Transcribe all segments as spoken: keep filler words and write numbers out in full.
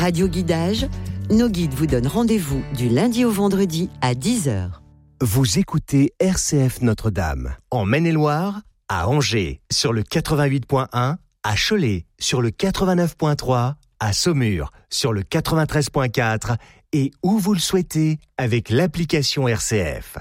Radio Guidage, nos guides vous donnent rendez-vous du lundi au vendredi à dix heures. Vous écoutez R C F Notre-Dame, en Maine-et-Loire, à Angers, sur le quatre-vingt-huit point un, à Cholet, sur le quatre-vingt-neuf point trois, à Saumur, sur le quatre-vingt-treize point quatre, et où vous le souhaitez, avec l'application R C F.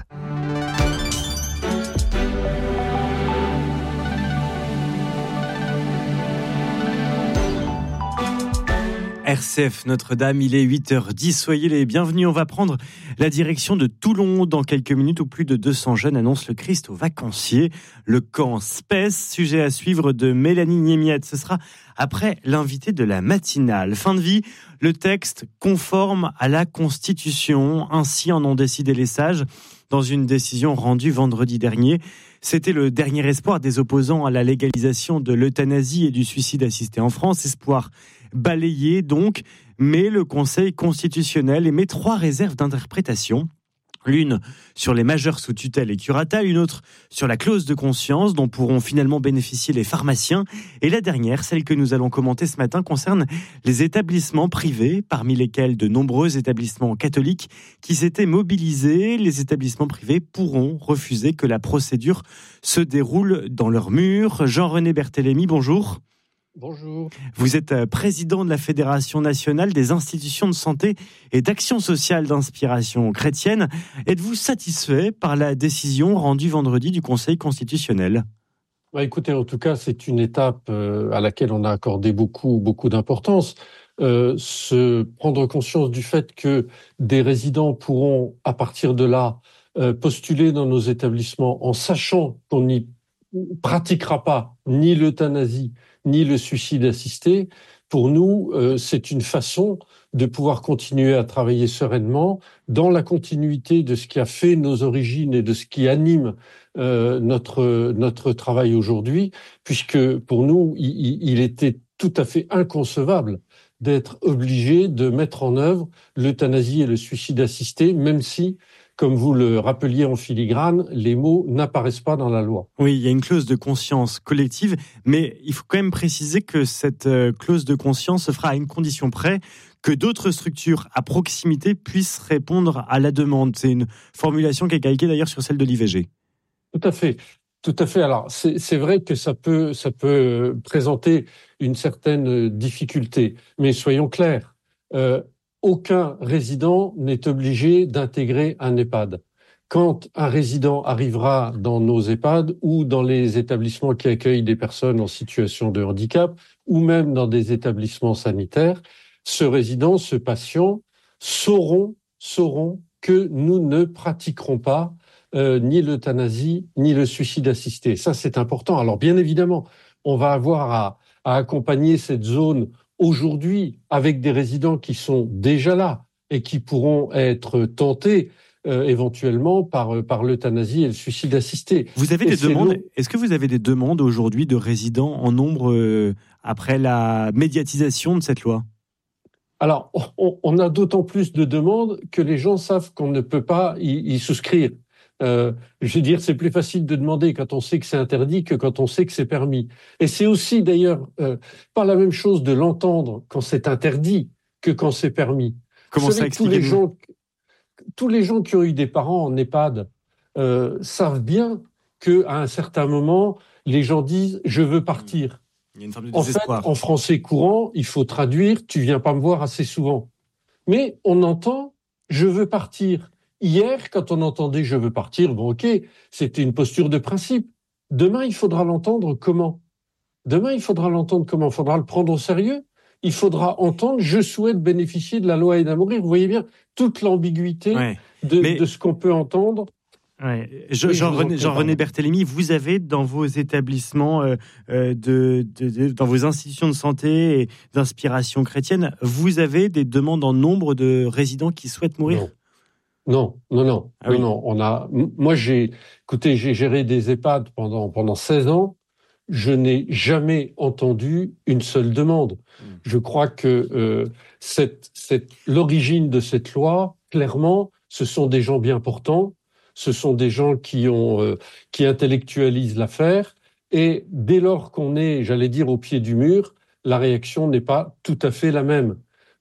R C F Notre-Dame, il est huit heures dix, soyez les bienvenus. On va prendre la direction de Toulon dans quelques minutes où plus de deux cents jeunes annoncent le Christ aux vacanciers. Le camp Spes, sujet à suivre de Mélanie Niemiette. Ce sera après l'invité de la matinale. Fin de vie, le texte conforme à la Constitution. Ainsi en ont décidé les sages dans une décision rendue vendredi dernier. C'était le dernier espoir des opposants à la légalisation de l'euthanasie et du suicide assisté en France. Espoir balayé donc, mais le Conseil constitutionnel émet trois réserves d'interprétation. L'une sur les majeurs sous tutelle et curatelle, une autre sur la clause de conscience dont pourront finalement bénéficier les pharmaciens. Et la dernière, celle que nous allons commenter ce matin, concerne les établissements privés, parmi lesquels de nombreux établissements catholiques qui s'étaient mobilisés. Les établissements privés pourront refuser que la procédure se déroule dans leurs murs. Jean-René Berthélémy, bonjour. Bonjour. Vous êtes président de la Fédération nationale des institutions de santé et d'action sociale d'inspiration chrétienne. Êtes-vous satisfait par la décision rendue vendredi du Conseil constitutionnel ? Bah écoutez, en tout cas, c'est une étape euh, à laquelle on a accordé beaucoup, beaucoup d'importance. Euh, se prendre conscience du fait que des résidents pourront, à partir de là, euh, postuler dans nos établissements en sachant qu'on n'y pratiquera pas ni l'euthanasie, ni le suicide assisté, pour nous, euh, c'est une façon de pouvoir continuer à travailler sereinement dans la continuité de ce qui a fait nos origines et de ce qui anime euh, notre notre travail aujourd'hui, puisque pour nous, il, il était tout à fait inconcevable d'être obligé de mettre en œuvre l'euthanasie et le suicide assisté, même si, comme vous le rappeliez en filigrane, les mots n'apparaissent pas dans la loi. Oui, il y a une clause de conscience collective, mais il faut quand même préciser que cette clause de conscience se fera à une condition près, que d'autres structures à proximité puissent répondre à la demande. C'est une formulation qui est calquée d'ailleurs sur celle de l'I V G. Tout à fait. Tout à fait. Alors, c'est, c'est vrai que ça peut, ça peut présenter une certaine difficulté, mais soyons clairs. Euh, Aucun résident n'est obligé d'intégrer un EHPAD. Quand un résident arrivera dans nos EHPAD ou dans les établissements qui accueillent des personnes en situation de handicap ou même dans des établissements sanitaires, ce résident, ce patient sauront, sauront que nous ne pratiquerons pas euh, ni l'euthanasie ni le suicide assisté. Ça, c'est important. Alors, bien évidemment, on va avoir à, à accompagner cette zone aujourd'hui, avec des résidents qui sont déjà là et qui pourront être tentés euh, éventuellement par, par l'euthanasie et le suicide assisté. Vous avez et des demandes. long... Est-ce que vous avez des demandes aujourd'hui de résidents en nombre euh, après la médiatisation de cette loi ? Alors, on, on a d'autant plus de demandes que les gens savent qu'on ne peut pas y, y souscrire. Euh, je veux dire, c'est plus facile de demander quand on sait que c'est interdit que quand on sait que c'est permis. Et c'est aussi d'ailleurs euh, pas la même chose de l'entendre quand c'est interdit que quand c'est permis. Comment ça, tous les gens, tous les gens qui ont eu des parents en EHPAD euh, savent bien que à un certain moment, les gens disent « je veux partir ». Il y a une forme de en fait, en français courant, il faut traduire « tu viens pas me voir assez souvent ». Mais on entend « je veux partir ». Hier, quand on entendait « je veux partir », bon ok, c'était une posture de principe. Demain, il faudra l'entendre comment ? Demain, il faudra l'entendre comment ? Il faudra le prendre au sérieux. Il faudra entendre « je souhaite bénéficier de la loi aide à mourir ». Vous voyez bien toute l'ambiguïté ouais. de, Mais... de ce qu'on peut entendre. Ouais. Je, oui, Jean-René, Jean-René Berthélémy, vous avez dans vos établissements, euh, de, de, de, dans vos institutions de santé et d'inspiration chrétienne, vous avez des demandes en nombre de résidents qui souhaitent mourir ? Non. Non, non, non, ah oui. non, non. On a, moi, j'ai, écoutez, j'ai géré des EHPAD pendant pendant seize ans. Je n'ai jamais entendu une seule demande. Mmh. Je crois que euh, cette, cette, l'origine de cette loi, clairement, ce sont des gens bien portants, ce sont des gens qui ont, euh, qui intellectualisent l'affaire. Et dès lors qu'on est, j'allais dire, au pied du mur, la réaction n'est pas tout à fait la même.